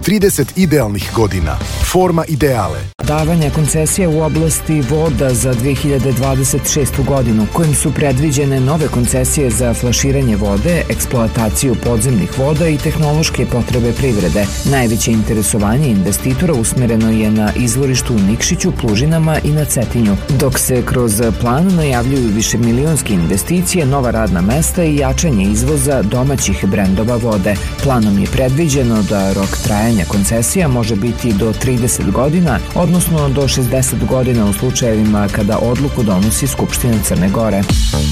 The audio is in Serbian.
30 idealnih godina. Forma ideale. Davanja koncesija u oblasti voda za 2026. godinu, kojim su predviđene nove koncesije za flaširanje vode, eksploataciju podzemnih voda i tehnološke potrebe privrede. Najveće interesovanje investitora usmereno je na izvorištu u Nikšiću, Plužinama i na Cetinju, dok se kroz plan najavljuju višemilionske investicije, nova radna mesta i jačanje izvoza domaćih brendova vode. Planom je predviđeno da rok trajanja koncesija može biti do 30 godina, odnosno do 60 godina u slučajevima kada odluku donosi Skupština Crne Gore.